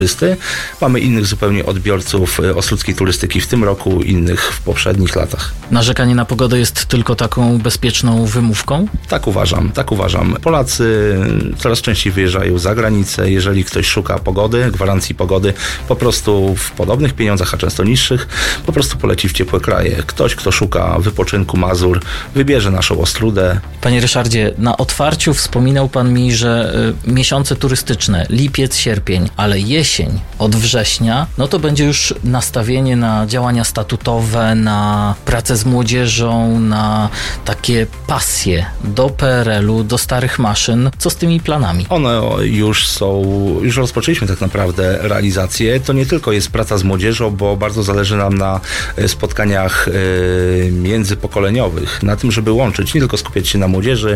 Mamy innych zupełnie odbiorców ostródzkiej turystyki w tym roku, innych w poprzednich latach. Narzekanie na pogodę jest tylko taką bezpieczną wymówką? Tak uważam. Polacy coraz częściej wyjeżdżają za granicę. Jeżeli ktoś szuka pogody, gwarancji pogody, po prostu w podobnych pieniądzach, a często niższych, po prostu poleci w ciepłe kraje. Ktoś, kto szuka wypoczynku, Mazur, wybierze naszą Ostródę. Panie Ryszardzie, na otwarciu wspominał pan mi, że miesiące turystyczne, lipiec, sierpień, ale jesień od września, no to będzie już nastawienie na działania statutowe, na pracę z młodzieżą, na takie pasje do PRL-u, do starych maszyn. Co z tymi planami? One już rozpoczęliśmy tak naprawdę realizację. To nie tylko jest praca z młodzieżą, bo bardzo zależy nam na spotkaniach międzypokoleniowych, na tym, żeby łączyć, nie tylko skupiać się na młodzieży,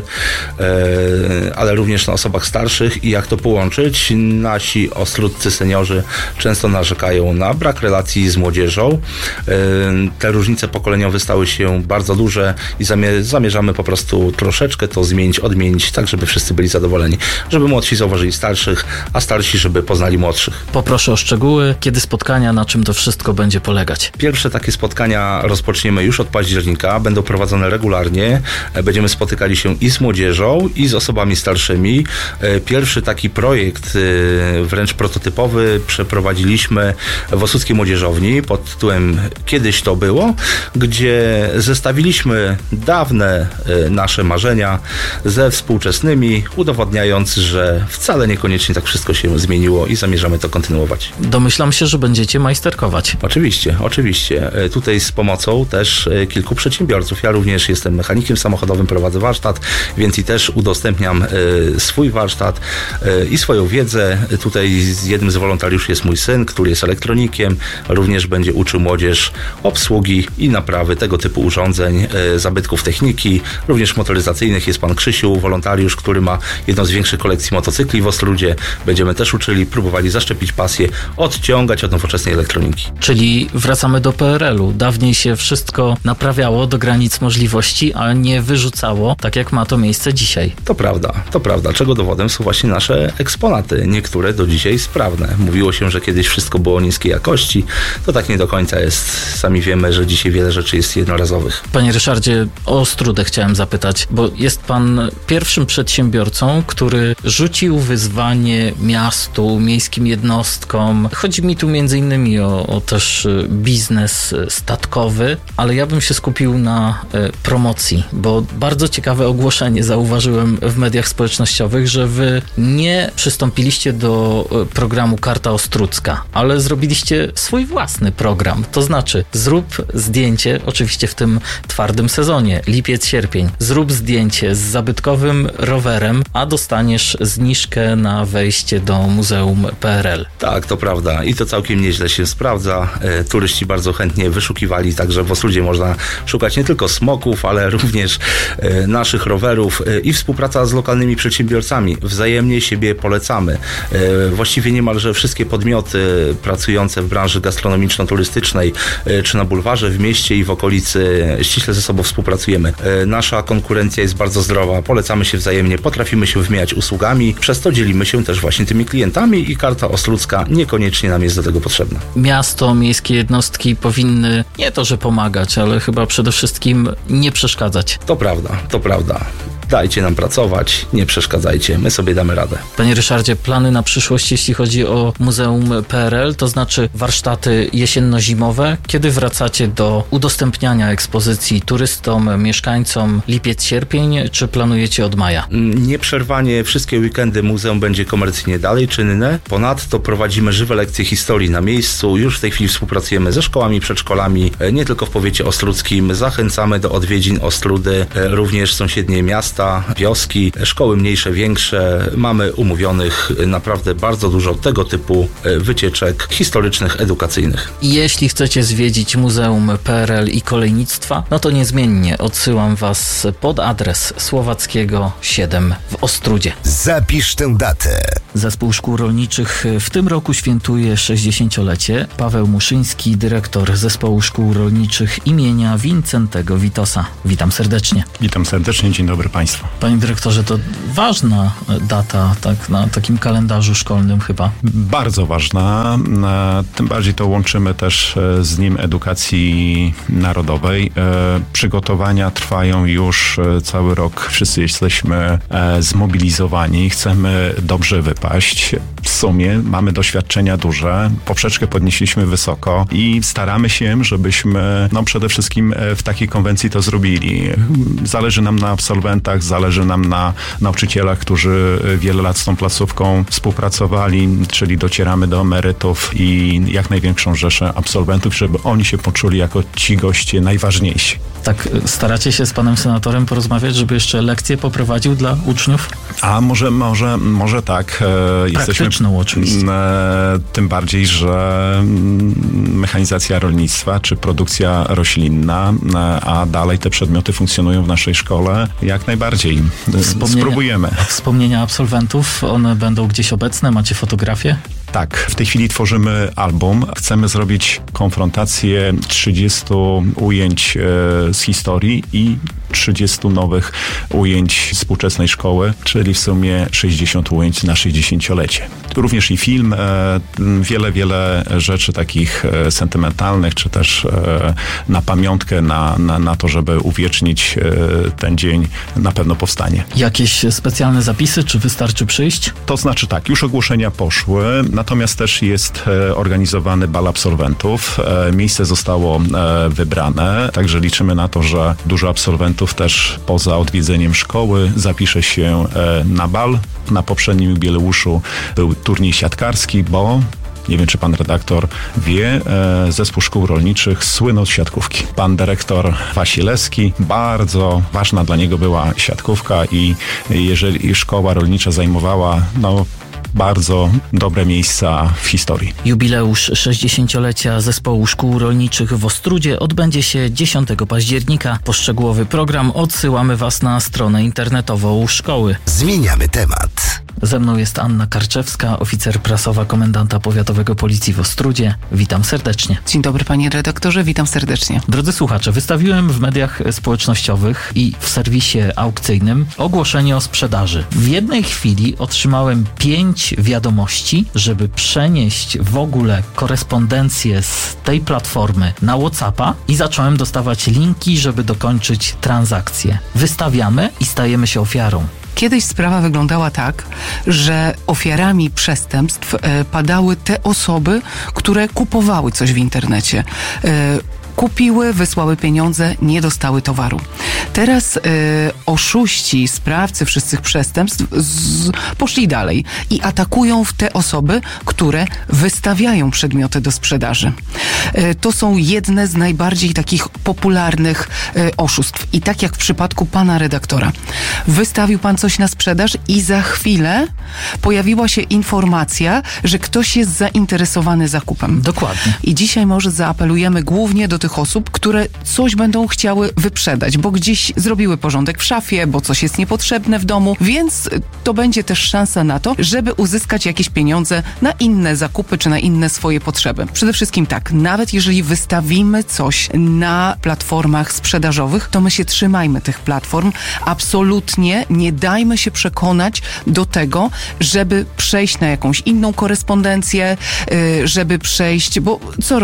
ale również na osobach starszych i jak to połączyć. Nasi ostródcy seniorzy często narzekają na brak relacji z młodzieżą. Te różnice pokoleniowe stały się bardzo duże i zamierzamy po prostu troszeczkę to odmienić, tak żeby wszyscy byli zadowoleni. Żeby młodsi zauważyli starszych, a starsi, żeby poznali młodszych. Poproszę o szczegóły. Kiedy spotkania, na czym to wszystko będzie polegać? Pierwsze takie spotkania rozpoczniemy już od października. Będą prowadzone regularnie. Będziemy spotykali się i z młodzieżą, i z osobami starszymi. Pierwszy taki projekt, wręcz prototypowy, przeprowadziliśmy w Osuckiej Młodzieżowni pod tytułem Kiedyś to było, gdzie zestawiliśmy dawne nasze marzenia ze współczesnymi, udowodniając, że wcale niekoniecznie tak wszystko się zmieniło i zamierzamy to kontynuować. Domyślam się, że będziecie majsterkować. Oczywiście. Tutaj z pomocą też kilku przedsiębiorców. Ja również jestem mechanikiem samochodowym, prowadzę warsztat, więc i też udostępniam swój warsztat i swoją wiedzę. Tutaj jednym z wolontariuszy jest mój syn, który jest elektronikiem. Również będzie uczył młodzież obsługi i naprawy tego typu urządzeń, zabytków techniki, również motoryzacyjnych. Jest pan Krzysiu, wolontariusz, który ma jedną z większych kolekcji motocykli w Ostródzie. Będziemy też próbowali zaszczepić pasję, odciągać od nowoczesnej elektroniki. Czyli wracamy do PRL-u. Dawniej się wszystko naprawiało do granic możliwości, a nie wyrzucało, tak jak ma to miejsce dzisiaj. To prawda. Czego dowodem są właśnie nasze eksponaty. Niektóre do dzisiaj sprawne. Mówiło się, że kiedyś wszystko było niskiej jakości. To tak nie do końca jest. Sami wiemy, że dzisiaj wiele rzeczy jest jednorazowych. Panie Ryszardzie, o Ostródę chciałem zapytać, bo jest pan pierwszym przedsiębiorcą, który rzucił wyzwanie miastu, miejskim jednostkom. Chodzi mi tu między innymi o też biznes statkowy, ale ja bym się skupił na promocji, bo bardzo ciekawe ogłoszenie zauważyłem w mediach społecznościowych, że wy nie przystąpiliście do programu Karta Ostródzka, ale zrobiliście swój własny program. To znaczy, zrób zdjęcie, oczywiście w tym twardym sezonie, lipiec, sierpień, zrób zdjęcie z zabytkowym rowerem, a dostaniesz zniżkę na wejście do Muzeum PRL. Tak, to prawda i to całkiem nieźle się sprawdza. Turyści bardzo chętnie wyszukiwali, także w Ostródzie można szukać nie tylko smoków, ale również naszych rowerów i współpraca z lokalnymi przedsiębiorcami. Wzajemnie siebie polecamy. Właściwie niemalże wszystkie podmioty pracujące w branży gastronomiczno-turystycznej, czy na bulwarze, w mieście i w okolicy ściśle ze sobą współpracujemy. Nasza konkurencja jest bardzo zdrowa, polecamy się wzajemnie, potrafimy się wymieniać usługami, przez to dzielimy się też właśnie tymi klientami i Karta Ostródzka niekoniecznie nam jest do tego potrzebna. Miasto, miejskie jednostki powinny nie to, że pomagać, ale chyba przede wszystkim nie przeszkadzać. To prawda. Dajcie nam pracować, nie przeszkadzajcie, my sobie damy radę. Panie Ryszardzie, plany na przyszłość, jeśli chodzi o Muzeum PRL, to znaczy warsztaty jesienno-zimowe. Kiedy wracacie do udostępniania ekspozycji turystom, mieszkańcom lipiec, sierpień, czy planujecie od maja? Nieprzerwanie wszystkie weekendy muzeum będzie komercyjnie dalej czynne. Ponadto prowadzimy żywe lekcje historii na miejscu. Już w tej chwili współpracujemy ze szkołami, przedszkolami, nie tylko w powiecie ostródzkim. Zachęcamy do odwiedzin Ostródy, również sąsiednie miasta, wioski, szkoły mniejsze, większe. Mamy umówionych naprawdę bardzo dużo tego typu wycieczek historycznych, edukacyjnych. Jeśli chcecie zwiedzić Muzeum PRL i Kolejnictwa, no to niezmiennie odsyłam Was pod adres Słowackiego 7 w Ostródzie. Zapisz tę datę. Zespół Szkół Rolniczych w tym roku świętuje 60-lecie. Paweł Muszyński, dyrektor Zespołu Szkół Rolniczych imienia Wincentego Witosa. Witam serdecznie. Witam serdecznie, dzień dobry Państwu. państwa. Panie dyrektorze, to ważna data tak na takim kalendarzu szkolnym chyba. Bardzo ważna, tym bardziej to łączymy też z nim edukacji narodowej. Przygotowania trwają już cały rok. Wszyscy jesteśmy zmobilizowani, chcemy dobrze wypaść. W sumie mamy doświadczenia duże, poprzeczkę podnieśliśmy wysoko i staramy się, żebyśmy przede wszystkim w takiej konwencji to zrobili. Zależy nam na absolwentach, zależy nam na nauczycielach, którzy wiele lat z tą placówką współpracowali, czyli docieramy do emerytów i jak największą rzeszę absolwentów, żeby oni się poczuli jako ci goście najważniejsi. Tak, staracie się z panem senatorem porozmawiać, żeby jeszcze lekcje poprowadził dla uczniów? A może tak. Praktyczną oczywiście. Tym bardziej, że mechanizacja rolnictwa czy produkcja roślinna, a dalej te przedmioty funkcjonują w naszej szkole, jak najbardziej. Spróbujemy. Wspomnienia absolwentów, one będą gdzieś obecne? Macie fotografie? Tak, w tej chwili tworzymy album. Chcemy zrobić konfrontację 30 ujęć z historii i 30 nowych ujęć współczesnej szkoły, czyli w sumie 60 ujęć na 60-lecie. Również i film, wiele rzeczy takich sentymentalnych, czy też na pamiątkę, na to, żeby uwiecznić ten dzień, na pewno powstanie. Jakieś specjalne zapisy, czy wystarczy przyjść? To znaczy tak, już ogłoszenia poszły, natomiast też jest organizowany bal absolwentów. Miejsce zostało wybrane, także liczymy na to, że dużo absolwentów też poza odwiedzeniem szkoły zapisze się na bal. Na poprzednim jubileuszu był turniej siatkarski, bo nie wiem, czy pan redaktor wie, zespół szkół rolniczych słynął z siatkówki. Pan dyrektor Wasilewski, bardzo ważna dla niego była siatkówka i jeżeli szkoła rolnicza zajmowała bardzo dobre miejsca w historii. Jubileusz 60-lecia Zespołu Szkół Rolniczych w Ostródzie odbędzie się 10 października. Po szczegółowy program odsyłamy Was na stronę internetową szkoły. Zmieniamy temat. Ze mną jest Anna Karczewska, oficer prasowa komendanta powiatowego Policji w Ostródzie. Witam serdecznie. Dzień dobry panie redaktorze, witam serdecznie. Drodzy słuchacze, wystawiłem w mediach społecznościowych i w serwisie aukcyjnym ogłoszenie o sprzedaży. W jednej chwili otrzymałem 5 wiadomości, żeby przenieść w ogóle korespondencję z tej platformy na WhatsAppa i zacząłem dostawać linki, żeby dokończyć transakcję. Wystawiamy i stajemy się ofiarą. Kiedyś sprawa wyglądała tak, że ofiarami przestępstw padały te osoby, które kupowały coś w internecie. Kupiły, wysłały pieniądze, nie dostały towaru. Teraz oszuści, sprawcy wszystkich przestępstw poszli dalej i atakują w te osoby, które wystawiają przedmioty do sprzedaży. To są jedne z najbardziej takich popularnych oszustw. I tak jak w przypadku pana redaktora. Wystawił pan coś na sprzedaż i za chwilę pojawiła się informacja, że ktoś jest zainteresowany zakupem. Dokładnie. I dzisiaj może zaapelujemy głównie do tych osób, które coś będą chciały wyprzedać, bo gdzieś zrobiły porządek w szafie, bo coś jest niepotrzebne w domu, więc to będzie też szansa na to, żeby uzyskać jakieś pieniądze na inne zakupy, czy na inne swoje potrzeby. Przede wszystkim tak, nawet jeżeli wystawimy coś na platformach sprzedażowych, to my się trzymajmy tych platform. Absolutnie nie dajmy się przekonać do tego, żeby przejść na jakąś inną korespondencję, żeby przejść, bo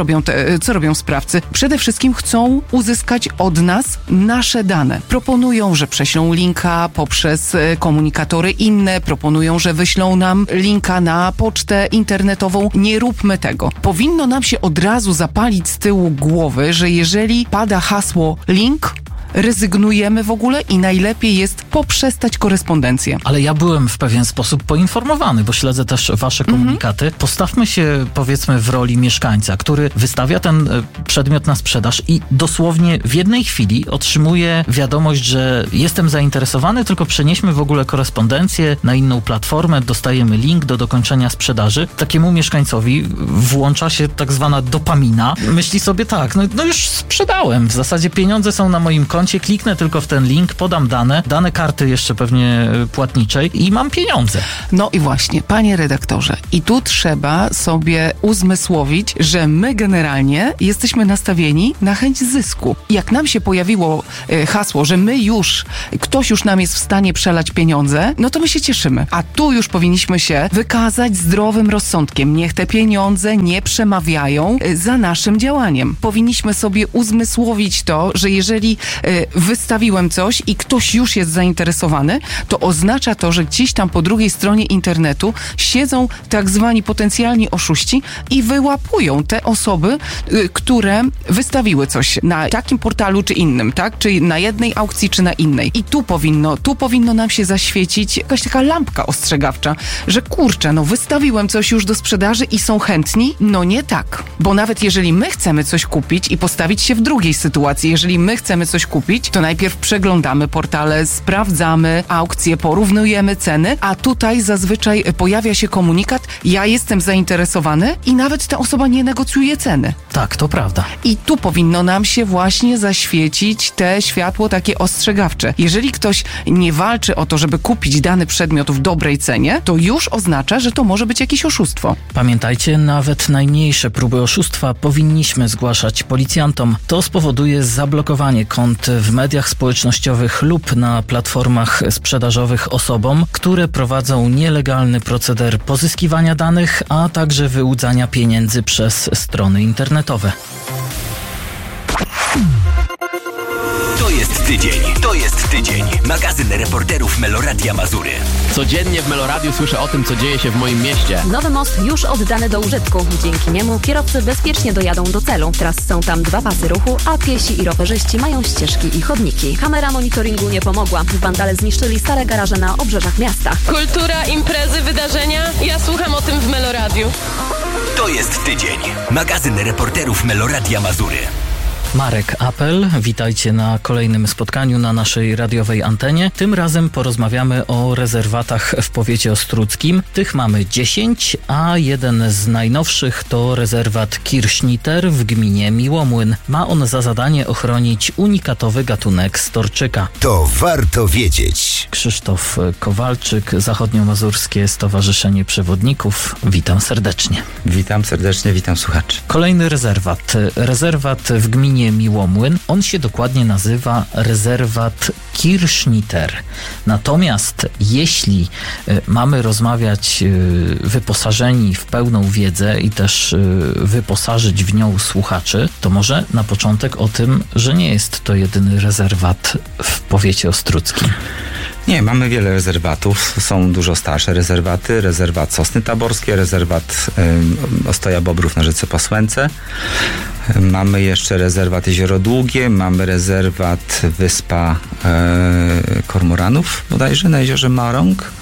co robią sprawcy? Przede wszystkim chcą uzyskać od nas nasze dane. Proponują, że prześlą linka poprzez komunikatory inne, proponują, że wyślą nam linka na pocztę internetową. Nie róbmy tego. Powinno nam się od razu zapalić z tyłu głowy, że jeżeli pada hasło link, rezygnujemy w ogóle i najlepiej jest poprzestać korespondencję. Ale ja byłem w pewien sposób poinformowany, bo śledzę też wasze komunikaty. Postawmy się, powiedzmy, w roli mieszkańca, który wystawia ten przedmiot na sprzedaż i dosłownie w jednej chwili otrzymuje wiadomość, że jestem zainteresowany, tylko przenieśmy w ogóle korespondencję na inną platformę, dostajemy link do dokończenia sprzedaży. Takiemu mieszkańcowi włącza się tak zwana dopamina. Myśli sobie tak, no już sprzedałem, w zasadzie pieniądze są na moim koncie, kliknę tylko w ten link, podam dane karty jeszcze pewnie płatniczej i mam pieniądze. No i właśnie, panie redaktorze, i tu trzeba sobie uzmysłowić, że my generalnie jesteśmy nastawieni na chęć zysku. Jak nam się pojawiło hasło, że ktoś już nam jest w stanie przelać pieniądze, no to my się cieszymy. A tu już powinniśmy się wykazać zdrowym rozsądkiem. Niech te pieniądze nie przemawiają za naszym działaniem. Powinniśmy sobie uzmysłowić to, że jeżeli wystawiłem coś i ktoś już jest zainteresowany, to oznacza to, że gdzieś tam po drugiej stronie internetu siedzą tak zwani potencjalni oszuści i wyłapują te osoby, które wystawiły coś na takim portalu czy innym, tak? Czy na jednej aukcji, czy na innej. I tu powinno nam się zaświecić jakaś taka lampka ostrzegawcza, że kurczę, no wystawiłem coś już do sprzedaży i są chętni? No nie tak. Bo nawet jeżeli my chcemy coś kupić i postawić się w drugiej sytuacji, jeżeli my chcemy coś kupić, to najpierw przeglądamy portale, sprawdzamy aukcje, porównujemy ceny, a tutaj zazwyczaj pojawia się komunikat, ja jestem zainteresowany i nawet ta osoba nie negocjuje ceny. Tak, to prawda. I tu powinno nam się właśnie zaświecić te światło takie ostrzegawcze. Jeżeli ktoś nie walczy o to, żeby kupić dany przedmiot w dobrej cenie, to już oznacza, że to może być jakieś oszustwo. Pamiętajcie, nawet najmniejsze próby oszustwa powinniśmy zgłaszać policjantom. To spowoduje zablokowanie kont w mediach społecznościowych lub na platformach sprzedażowych osobom, które prowadzą nielegalny proceder pozyskiwania danych, a także wyłudzania pieniędzy przez strony internetowe. To jest tydzień. Magazyn reporterów Meloradia Mazury. Codziennie w Meloradiu słyszę o tym, co dzieje się w moim mieście. Nowy most już oddany do użytku. Dzięki niemu kierowcy bezpiecznie dojadą do celu. Teraz są tam 2 pasy ruchu, a piesi i rowerzyści mają ścieżki i chodniki. Kamera monitoringu nie pomogła. Wandale zniszczyli stare garaże na obrzeżach miasta. Kultura, imprezy, wydarzenia. Ja słucham o tym w Meloradiu. To jest tydzień. Magazyn reporterów Meloradia Mazury. Marek Apel, witajcie na kolejnym spotkaniu na naszej radiowej antenie. Tym razem porozmawiamy o rezerwatach w powiecie ostródzkim. Tych mamy 10, a jeden z najnowszych to rezerwat Kirschniter w gminie Miłomłyn. Ma on za zadanie ochronić unikatowy gatunek storczyka. To warto wiedzieć. Krzysztof Kowalczyk, Zachodniomazurskie Stowarzyszenie Przewodników. Witam serdecznie. Witam serdecznie, witam słuchaczy. Kolejny rezerwat w gminie Miłomłyn. On się dokładnie nazywa rezerwat Kirschniter. Natomiast jeśli mamy rozmawiać wyposażeni w pełną wiedzę i też wyposażyć w nią słuchaczy, to może na początek o tym, że nie jest to jedyny rezerwat w powiecie ostródzkim. Nie, mamy wiele rezerwatów, są dużo starsze rezerwaty, rezerwat Sosny Taborskie, rezerwat Ostoja Bobrów na rzece Posłęce, mamy jeszcze rezerwat Jezioro Długie, mamy rezerwat Wyspa Kormoranów bodajże na jeziorze Marąg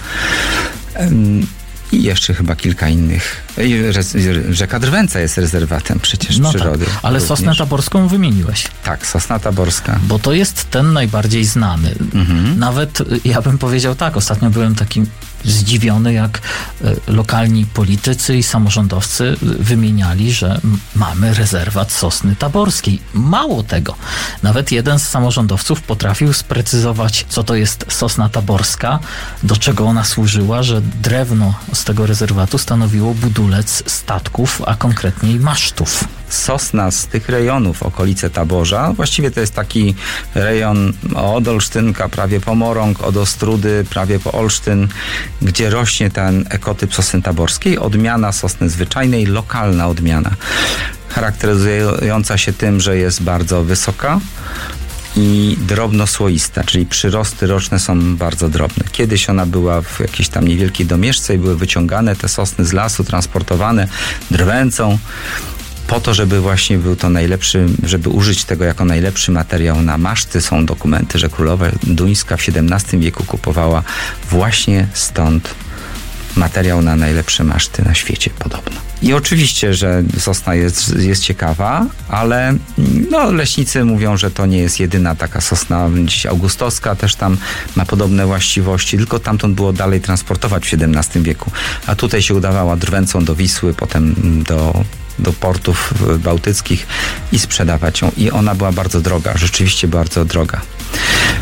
i jeszcze chyba kilka innych. Rzeka Drwęca jest rezerwatem przecież przyrody. Tak, ale również. Sosnę Taborską wymieniłeś. Tak, Sosna Taborska. Bo to jest ten najbardziej znany. Nawet ja bym powiedział tak, ostatnio byłem taki zdziwiony, jak lokalni politycy i samorządowcy wymieniali, że mamy rezerwat Sosny Taborskiej. Mało tego, nawet jeden z samorządowców potrafił sprecyzować, co to jest Sosna Taborska, do czego ona służyła, że drewno z tego rezerwatu stanowiło budulec statków, a konkretniej masztów. Sosna z tych rejonów, okolice Taborza, właściwie to jest taki rejon od Olsztynka prawie po Morąg, od Ostródy prawie po Olsztyn, gdzie rośnie ten ekotyp sosny taborskiej, odmiana sosny zwyczajnej, lokalna odmiana, charakteryzująca się tym, że jest bardzo wysoka i drobnosłoista, czyli przyrosty roczne są bardzo drobne. Kiedyś ona była w jakiejś tam niewielkiej domieszce i były wyciągane te sosny z lasu, transportowane drwęcą, po to, żeby właśnie był to najlepszy, żeby użyć tego jako najlepszy materiał na maszty. Są dokumenty, że królowa duńska w XVII wieku kupowała właśnie stąd materiał na najlepsze maszty na świecie podobno. I oczywiście, że sosna jest ciekawa, ale leśnicy mówią, że to nie jest jedyna taka sosna. Dziś augustowska też tam ma podobne właściwości, tylko tamtąd było dalej transportować w XVII wieku. A tutaj się udawała drwęcą do Wisły, potem do portów bałtyckich i sprzedawać ją. I ona była bardzo droga, rzeczywiście bardzo droga.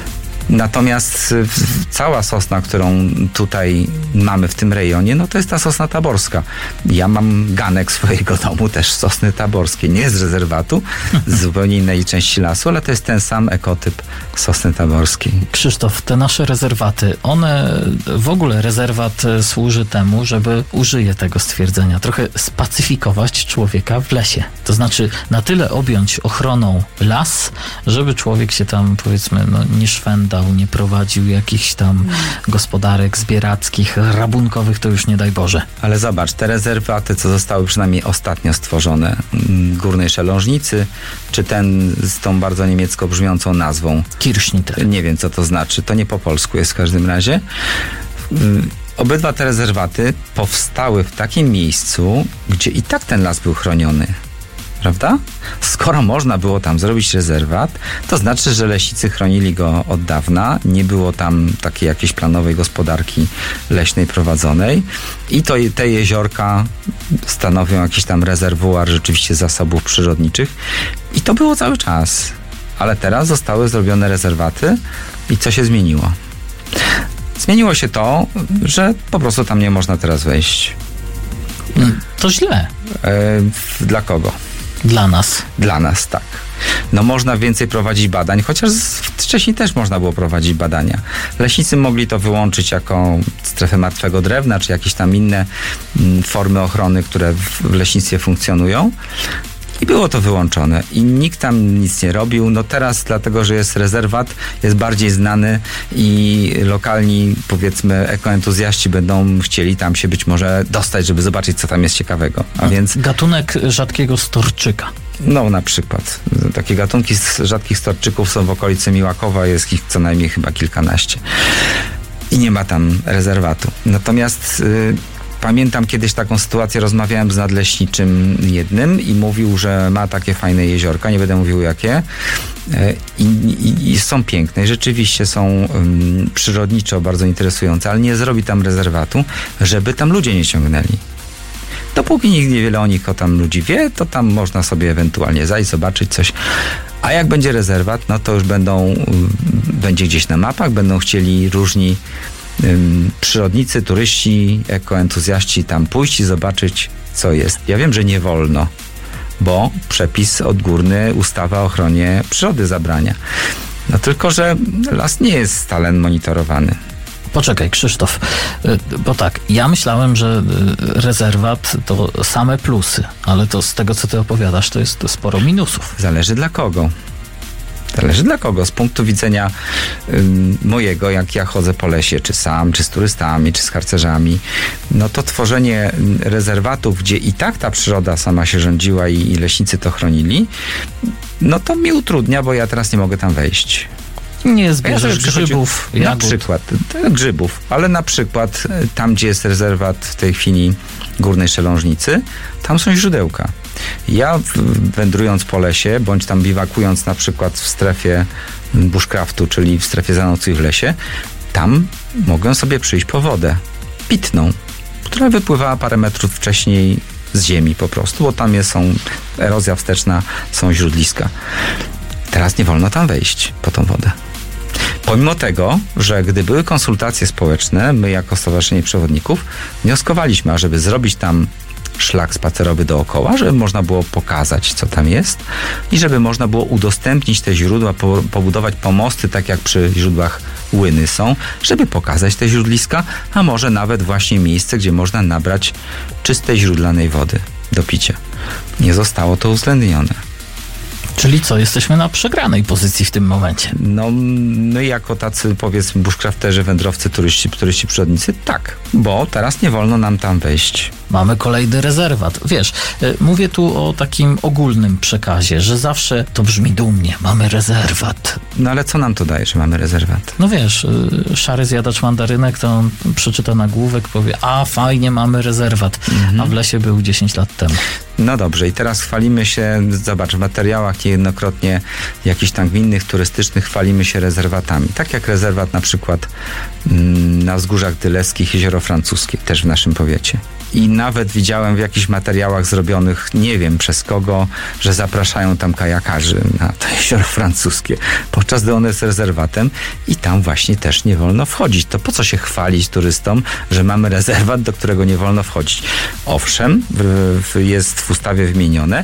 Natomiast cała sosna, którą tutaj mamy w tym rejonie, no to jest ta sosna taborska. Ja mam ganek swojego domu też sosny taborskiej. Nie z rezerwatu, z zupełnie innej części lasu, ale to jest ten sam ekotyp sosny taborskiej. Krzysztof, te nasze rezerwaty, one w ogóle rezerwat służy temu, żeby, użyję tego stwierdzenia, trochę spacyfikować człowieka w lesie. To znaczy na tyle objąć ochroną las, żeby człowiek się tam, powiedzmy, nie szwendał, nie prowadził jakichś tam gospodarek zbierackich, rabunkowych, to już nie daj Boże. Ale zobacz, te rezerwaty, co zostały przynajmniej ostatnio stworzone, Górnej Szelążnicy, czy ten z tą bardzo niemiecko brzmiącą nazwą. Kirschnitter. Nie wiem, co to znaczy. To nie po polsku jest w każdym razie. Obydwa te rezerwaty powstały w takim miejscu, gdzie i tak ten las był chroniony. Prawda? Skoro można było tam zrobić rezerwat, to znaczy, że leśnicy chronili go od dawna, nie było tam takiej jakiejś planowej gospodarki leśnej prowadzonej i to te jeziorka stanowią jakiś tam rezerwuar rzeczywiście zasobów przyrodniczych i to było cały czas. Ale teraz zostały zrobione rezerwaty i co się zmieniło? Zmieniło się to, że po prostu tam nie można teraz wejść. To źle. Dla kogo? Dla nas. Dla nas, tak. No można więcej prowadzić badań, chociaż wcześniej też można było prowadzić badania. Leśnicy mogli to wyłączyć jako strefę martwego drewna, czy jakieś tam inne formy ochrony, które w leśnictwie funkcjonują. I było to wyłączone i nikt tam nic nie robił. No teraz, dlatego że jest rezerwat, jest bardziej znany i lokalni, powiedzmy, ekoentuzjaści będą chcieli tam się być może dostać, żeby zobaczyć, co tam jest ciekawego. A więc gatunek rzadkiego storczyka. No na przykład. Takie gatunki z rzadkich storczyków są w okolicy Miłakowa, jest ich co najmniej chyba kilkanaście. I nie ma tam rezerwatu. Natomiast pamiętam kiedyś taką sytuację, rozmawiałem z nadleśniczym jednym i mówił, że ma takie fajne jeziorka, nie będę mówił jakie, i są piękne i rzeczywiście są przyrodniczo bardzo interesujące, ale nie zrobi tam rezerwatu, żeby tam ludzie nie ciągnęli. Dopóki nikt niewiele o nich tam ludzi wie, to tam można sobie ewentualnie zajść, zobaczyć coś. A jak będzie rezerwat, no to już będzie gdzieś na mapach, będą chcieli różni przyrodnicy, turyści, ekoentuzjaści tam pójść i zobaczyć, co jest. Ja wiem, że nie wolno, bo przepis odgórny, ustawa o ochronie przyrody zabrania. No tylko, że las nie jest stale monitorowany. Poczekaj, Krzysztof, bo tak, ja myślałem, że rezerwat to same plusy, ale to z tego, co ty opowiadasz, to jest sporo minusów. Zależy dla kogo. Zależy dla kogo. Z punktu widzenia mojego, jak ja chodzę po lesie, czy sam, czy z turystami, czy z harcerzami, no to tworzenie rezerwatów, gdzie i tak ta przyroda sama się rządziła i leśnicy to chronili, no to mi utrudnia, bo ja teraz nie mogę tam wejść. Nie zbierzesz grzybów, jagód. Na przykład grzybów, ale na przykład tam, gdzie jest rezerwat w tej chwili Górnej Szelążnicy, tam są źródełka. Ja wędrując po lesie, bądź tam biwakując na przykład w strefie bushcraftu, czyli w strefie zanocuj w lesie, tam mogę sobie przyjść po wodę pitną, która wypływała parę metrów wcześniej z ziemi po prostu, bo tam są erozja wsteczna, są źródliska. Teraz nie wolno tam wejść po tą wodę. Pomimo tego, że gdy były konsultacje społeczne, my jako Stowarzyszenie Przewodników wnioskowaliśmy, ażeby zrobić tam szlak spacerowy dookoła, żeby można było pokazać, co tam jest i żeby można było udostępnić te źródła, pobudować pomosty, tak jak przy źródłach Łyny są, żeby pokazać te źródliska, a może nawet właśnie miejsce, gdzie można nabrać czystej źródlanej wody do picia. Nie zostało to uwzględnione. Czyli co, jesteśmy na przegranej pozycji w tym momencie? No, my jako tacy, powiedzmy, bushcrafterzy, wędrowcy, turyści przyrodnicy, tak, bo teraz nie wolno nam tam wejść. Mamy kolejny rezerwat. Wiesz, mówię tu o takim ogólnym przekazie, że zawsze to brzmi dumnie, mamy rezerwat. No ale co nam to daje, że mamy rezerwat? No wiesz, szary zjadacz mandarynek, to on przeczyta nagłówek, powie, a fajnie, mamy rezerwat, a w lesie był 10 lat temu. No dobrze, i teraz chwalimy się, zobacz, w materiałach niejednokrotnie jakichś tam gminnych, turystycznych chwalimy się rezerwatami. Tak jak rezerwat na przykład na Wzgórzach Dyleskich, Jezioro Francuskie, też w naszym powiecie. I nawet widziałem w jakichś materiałach zrobionych, nie wiem przez kogo, że zapraszają tam kajakarzy na to jezioro francuskie, podczas gdy ono jest rezerwatem i tam właśnie też nie wolno wchodzić. To po co się chwalić turystom, że mamy rezerwat, do którego nie wolno wchodzić? Owszem, jest w ustawie wymienione,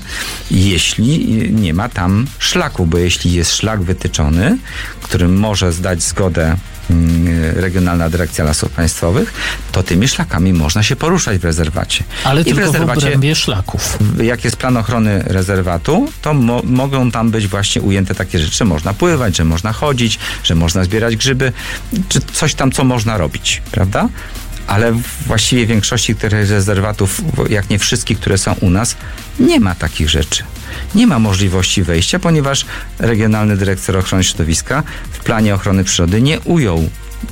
jeśli nie ma tam szlaku, bo jeśli jest szlak wytyczony, którym może zdać zgodę Regionalna Dyrekcja Lasów Państwowych, to tymi szlakami można się poruszać w rezerwacie. Ale i tylko w obrębie szlaków. Jak jest plan ochrony rezerwatu, to mogą tam być właśnie ujęte takie rzeczy, że można pływać, że można chodzić, że można zbierać grzyby, czy coś tam, co można robić, prawda? Ale właściwie w większości tych rezerwatów, jak nie wszystkich, które są u nas, nie ma takich rzeczy. Nie ma możliwości wejścia, ponieważ Regionalny Dyrektor Ochrony Środowiska w planie ochrony przyrody nie ujął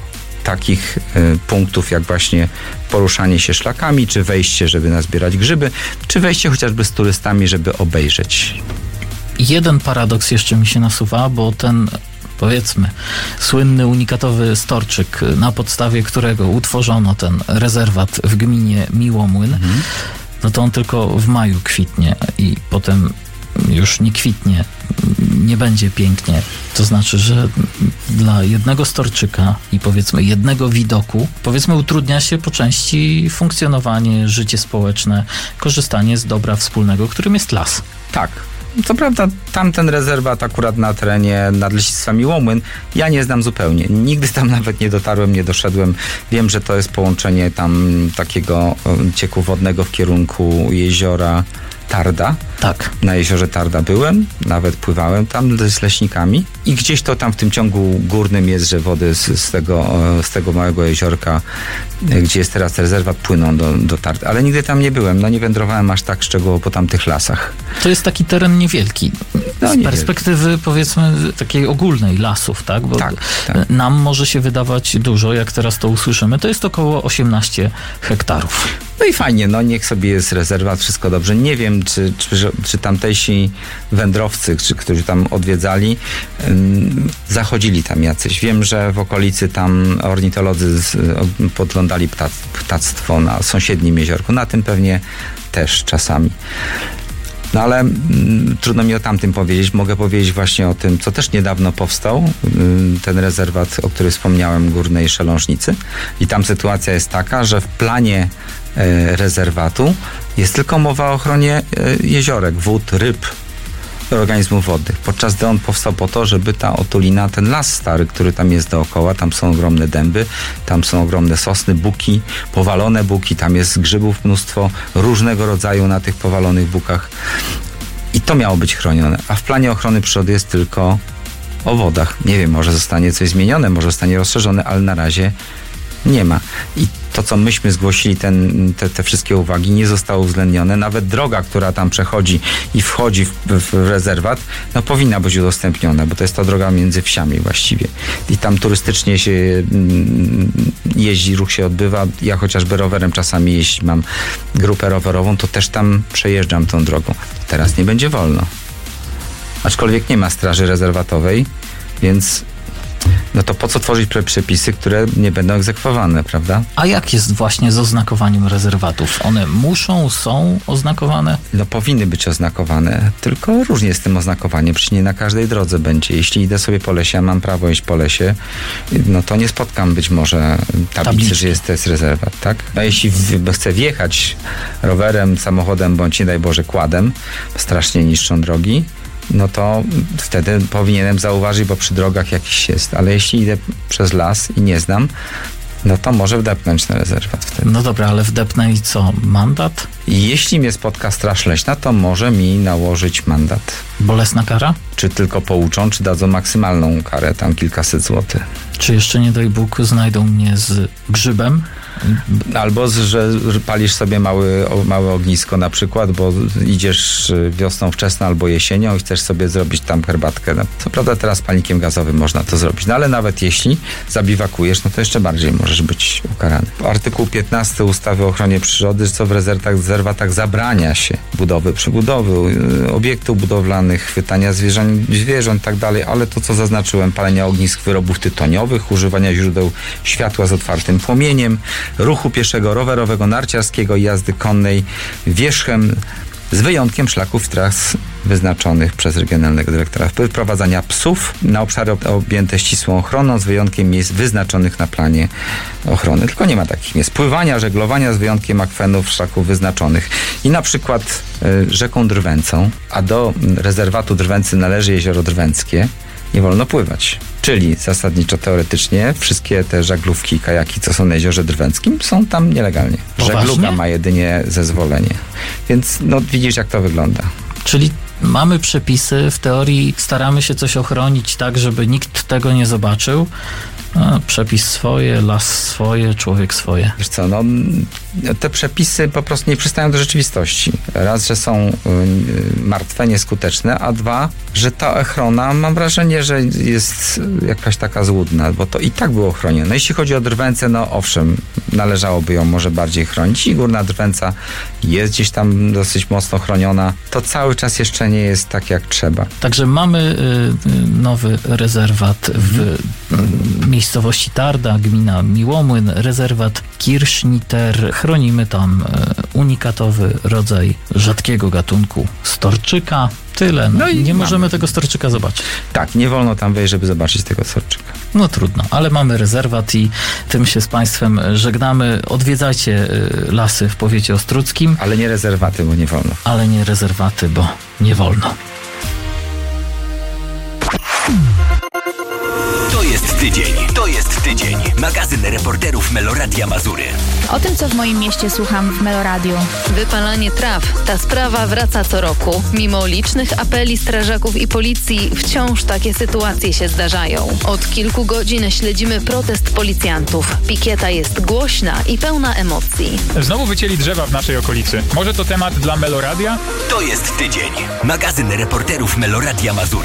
takich punktów, jak właśnie poruszanie się szlakami, czy wejście, żeby nazbierać grzyby, czy wejście chociażby z turystami, żeby obejrzeć. Jeden paradoks jeszcze mi się nasuwa, bo ten, powiedzmy, słynny, unikatowy storczyk, na podstawie którego utworzono ten rezerwat w gminie Miłomłyn, no to on tylko w maju kwitnie i potem już nie kwitnie, nie będzie pięknie. To znaczy, że dla jednego storczyka i powiedzmy jednego widoku, powiedzmy, utrudnia się po części funkcjonowanie, życie społeczne, korzystanie z dobra wspólnego, którym jest las. Tak. Co prawda tamten rezerwat akurat na terenie Nadleśnictwa Miłomłyn ja nie znam zupełnie. Nigdy tam nawet nie dotarłem, nie doszedłem. Wiem, że to jest połączenie tam takiego cieku wodnego w kierunku jeziora Tarda. Tak. Na jeziorze Tarda byłem, nawet pływałem tam z leśnikami i gdzieś to tam w tym ciągu górnym jest, że wody z tego małego jeziorka, gdzie jest teraz rezerwat, płyną do Tardy. Ale nigdy tam nie byłem, nie wędrowałem aż tak szczegółowo po tamtych lasach. To jest taki teren niewielki. Z perspektywy, powiedzmy, takiej ogólnej lasów, tak? Bo tak. Nam może się wydawać dużo, jak teraz to usłyszymy. To jest około 18 hektarów. No i fajnie, niech sobie jest rezerwat, wszystko dobrze. Nie wiem, czy tamtejsi wędrowcy, którzy tam odwiedzali, zachodzili tam jacyś. Wiem, że w okolicy tam ornitolodzy podglądali ptactwo na sąsiednim jeziorku. Na tym pewnie też czasami. No ale trudno mi o tamtym powiedzieć. Mogę powiedzieć właśnie o tym, co też niedawno powstał, ten rezerwat, o którym wspomniałem, Górnej Szelążnicy. I tam sytuacja jest taka, że w planie rezerwatu jest tylko mowa o ochronie jeziorek, wód, ryb, organizmów wodnych. Podczas gdy on powstał po to, żeby ta otulina, ten las stary, który tam jest dookoła, tam są ogromne dęby, tam są ogromne sosny, buki, powalone buki, tam jest grzybów mnóstwo różnego rodzaju na tych powalonych bukach. I to miało być chronione. A w planie ochrony przyrody jest tylko o wodach. Nie wiem, może zostanie coś zmienione, może zostanie rozszerzone, ale na razie nie ma. I to, co myśmy zgłosili, te wszystkie uwagi, nie zostało uwzględnione. Nawet droga, która tam przechodzi i wchodzi w rezerwat, powinna być udostępniona, bo to jest to droga między wsiami właściwie. I tam turystycznie się jeździ, ruch się odbywa. Ja chociażby rowerem czasami, jeśli mam grupę rowerową, to też tam przejeżdżam tą drogą. Teraz nie będzie wolno. Aczkolwiek nie ma straży rezerwatowej, więc to po co tworzyć przepisy, które nie będą egzekwowane, prawda? A jak jest właśnie z oznakowaniem rezerwatów? One są oznakowane? Powinny być oznakowane, tylko różnie z tym oznakowaniem, przecież nie na każdej drodze będzie. Jeśli idę sobie po lesie, a mam prawo iść po lesie, to nie spotkam być może tablicy, że to jest rezerwat, tak? A jeśli chcę wjechać rowerem, samochodem, bądź nie daj Boże quadem, strasznie niszczą drogi, to wtedy powinienem zauważyć, bo przy drogach jakiś jest. Ale jeśli idę przez las i nie znam, to może wdepnąć na rezerwat wtedy. No dobra, ale wdepnę i co? Mandat? Jeśli mnie spotka straż leśna, to może mi nałożyć mandat. Bolesna kara? Czy tylko pouczą, czy dadzą maksymalną karę, tam kilkaset złotych. Czy jeszcze, nie daj Bóg, znajdą mnie z grzybem? Albo, że palisz sobie małe ognisko na przykład, bo idziesz wiosną wczesną albo jesienią i chcesz sobie zrobić tam herbatkę. Co prawda teraz palnikiem gazowym można to zrobić, ale nawet jeśli zabiwakujesz, to jeszcze bardziej możesz być ukarany. Artykuł 15 ustawy o ochronie przyrody, co w rezerwatach zabrania się przebudowy obiektów budowlanych, chwytania zwierząt i tak dalej, ale to, co zaznaczyłem, palenia ognisk, wyrobów tytoniowych, używania źródeł światła z otwartym płomieniem, ruchu pieszego, rowerowego, narciarskiego i jazdy konnej wierzchem, z wyjątkiem szlaków tras wyznaczonych przez Regionalnego Dyrektora Wprowadzania psów na obszary objęte ścisłą ochroną, z wyjątkiem miejsc wyznaczonych na planie ochrony. Tylko nie ma takich miejsc. Pływania, żeglowania z wyjątkiem akwenów, szlaków wyznaczonych. I na przykład rzeką Drwęcą, a do rezerwatu Drwęcy należy jezioro Drwęckie, nie wolno pływać. Czyli zasadniczo, teoretycznie wszystkie te żaglówki, kajaki, co są na jeziorze Drwęckim, są tam nielegalnie. Żegluga ma jedynie zezwolenie. Więc no widzisz, jak to wygląda. Czyli mamy przepisy, w teorii staramy się coś ochronić tak, żeby nikt tego nie zobaczył. Przepis swoje, las swoje, człowiek swoje. Wiesz co, no te przepisy po prostu nie przystają do rzeczywistości. Raz, że są martwe, nieskuteczne, a dwa, że ta ochrona, mam wrażenie, że jest jakaś taka złudna, bo to i tak było chronione. No, jeśli chodzi o Drwęcę, no owszem, należałoby ją może bardziej chronić i Górna Drwęca jest gdzieś tam dosyć mocno chroniona. To cały czas jeszcze nie jest tak, jak trzeba. Także mamy nowy rezerwat w miejscowości Tarda, gmina Miłomłyn, rezerwat Kirschniter. Chronimy tam unikatowy rodzaj rzadkiego gatunku storczyka. Tyle. No i nie możemy tego storczyka zobaczyć. Tak, nie wolno tam wejść, żeby zobaczyć tego storczyka. No trudno, ale mamy rezerwat i tym się z Państwem żegnamy. Odwiedzajcie lasy w powiecie ostródzkim. Ale nie rezerwaty, bo nie wolno. Ale nie rezerwaty, bo nie wolno. To jest tydzień. Magazyn reporterów Meloradia Mazury. O tym, co w moim mieście słucham w Meloradiu. Wypalanie traw. Ta sprawa wraca co roku. Mimo licznych apeli strażaków i policji, wciąż takie sytuacje się zdarzają. Od kilku godzin śledzimy protest policjantów. Pikieta jest głośna i pełna emocji. Znowu wycięli drzewa w naszej okolicy. Może to temat dla Meloradia? To jest tydzień. Magazyn reporterów Meloradia Mazury.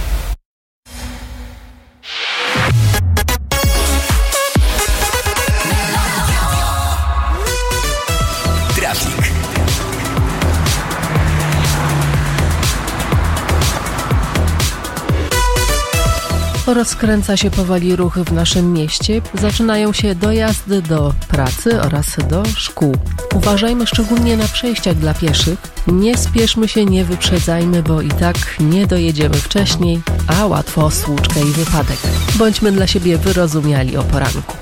Rozkręca się powoli ruch w naszym mieście. Zaczynają się dojazdy do pracy oraz do szkół. Uważajmy szczególnie na przejściach dla pieszych. Nie spieszmy się, nie wyprzedzajmy, bo i tak nie dojedziemy wcześniej, a łatwo o stłuczkę i wypadek. Bądźmy dla siebie wyrozumiali o poranku.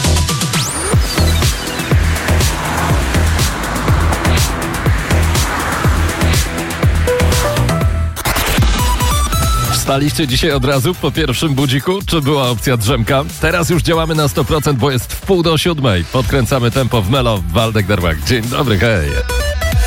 Wstaliście dzisiaj od razu po pierwszym budziku? Czy była opcja drzemka? Teraz już działamy na 100%, bo jest 6:30. Podkręcamy tempo w Melo. Waldek Darwak. Dzień dobry, hej.